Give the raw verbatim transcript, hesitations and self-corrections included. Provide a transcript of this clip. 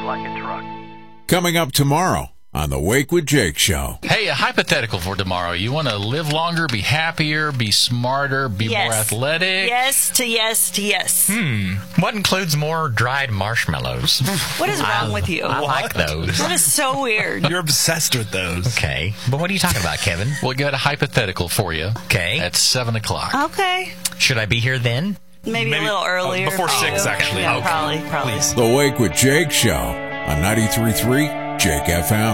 like a truck. Coming up tomorrow on the Wake with Jake Show. Hey, a hypothetical for tomorrow. You want to live longer, be happier, be smarter, be Yes. more athletic? Yes to yes to yes. Hmm. What includes more dried marshmallows? What is wrong with you? I like those. That is so weird. You're obsessed with those. Okay. But what are you talking about, Kevin? We'll get a hypothetical for you. Okay. At seven o'clock. Okay. Should I be here then? Maybe, Maybe- a little earlier. oh, before for six, you. actually. Yeah, Okay. probably, probably. Please. The Wake with Jake Show on ninety-three point three Jake F M.